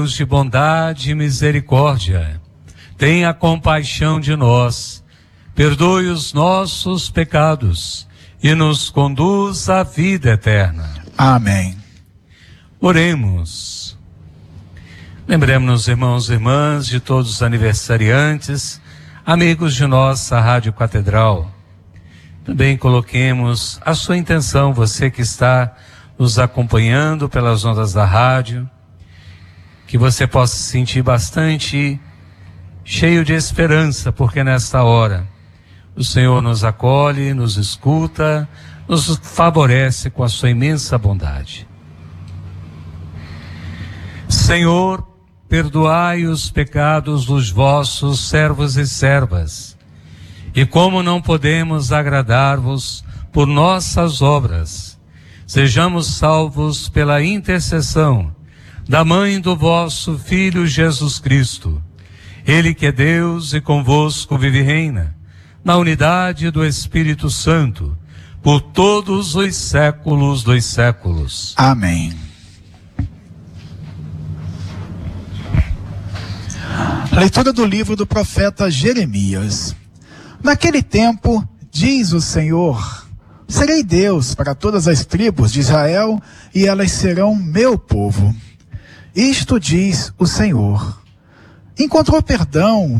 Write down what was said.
Deus de bondade e misericórdia, tenha compaixão de nós, perdoe os nossos pecados e nos conduz à vida eterna. Amém. Oremos. Lembremos-nos, irmãos e irmãs, de todos os aniversariantes, amigos de nossa Rádio Catedral. Também coloquemos a sua intenção, você que está nos acompanhando pelas ondas da rádio, que você possa se sentir bastante cheio de esperança, porque nesta hora o Senhor nos acolhe, nos escuta, nos favorece com a sua imensa bondade. Senhor, perdoai os pecados dos vossos servos e servas, e como não podemos agradar-vos por nossas obras, sejamos salvos pela intercessão da Mãe do vosso Filho Jesus Cristo, Ele que é Deus e convosco vive e reina, na unidade do Espírito Santo, por todos os séculos dos séculos. Amém. Leitura do livro do profeta Jeremias. Naquele tempo, diz o Senhor, serei Deus para todas as tribos de Israel, e elas serão meu povo. Isto diz o Senhor. Encontrou perdão